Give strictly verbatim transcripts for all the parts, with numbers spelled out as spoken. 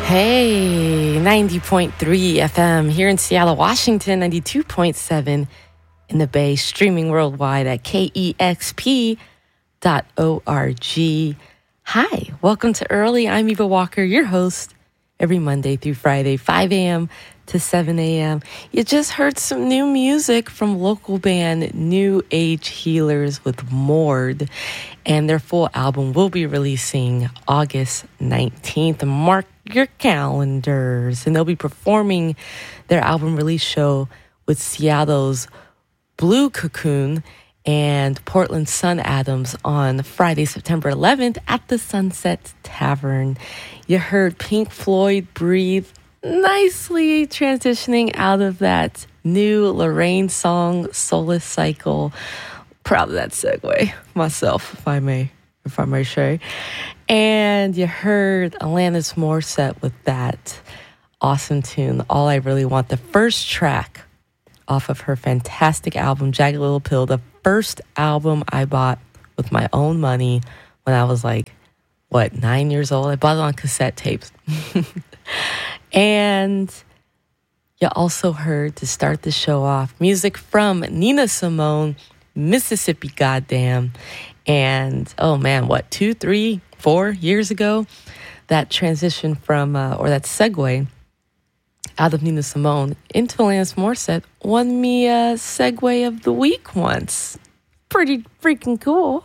Hey, ninety point three F M here in Seattle, Washington, ninety-two point seven in the Bay, streaming worldwide at K E X P dot org. Hi, welcome to Early. I'm Eva Walker, your host, every Monday through Friday, five a.m. to seven a.m. You just heard some new music from local band New Age Healers with Mord, and their full album will be releasing August nineteenth. Mark your calendars, and they'll be performing their album release show with Seattle's Blue Cocoon and Portland Sun Adams on Friday, September eleventh at the Sunset Tavern. You heard Pink Floyd Breathe, nicely transitioning out of that new Lorraine song, Solar Cycle. Proud of that segue myself, if I may, if I may say. And you heard Alanis Morissette with that awesome tune, All I Really Want, the first track off of her fantastic album, Jagged Little Pill, the first album I bought with my own money when I was like, what, nine years old? I bought it on cassette tapes. And you also heard, to start the show off, music from Nina Simone, Mississippi Goddamn. And, oh man, what, two, three, four years ago, that transition from, uh, or that segue out of Nina Simone into Alanis Morissette won me a segue of the week once. Pretty freaking cool.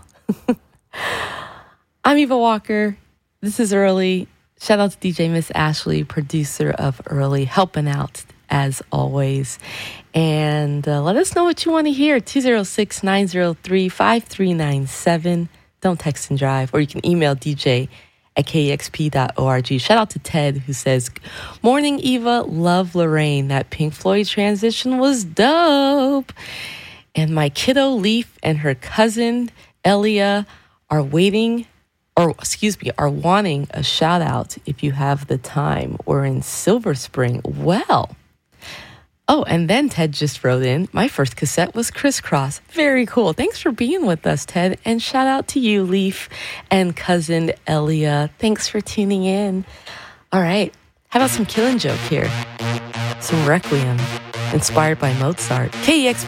I'm Eva Walker. This is Early. Shout out to D J Miss Ashley, producer of Early, helping out as always. And uh, let us know what you want to hear. two oh six, nine oh three, five three nine seven. Don't text and drive. Or you can email D J at K E X P dot org. Shout out to Ted, who says, "Morning, Eva. Love Lorraine. That Pink Floyd transition was dope. And my kiddo Leaf and her cousin Elia are waiting, or excuse me, are wanting a shout out if you have the time. We're in Silver Spring." Well, oh, and then Ted just wrote in, "My first cassette was Crisscross." Very cool. Thanks for being with us, Ted. And shout out to you, Leaf and cousin Elia. Thanks for tuning in. All right. How about some Killing Joke here? Some Requiem, inspired by Mozart. K E X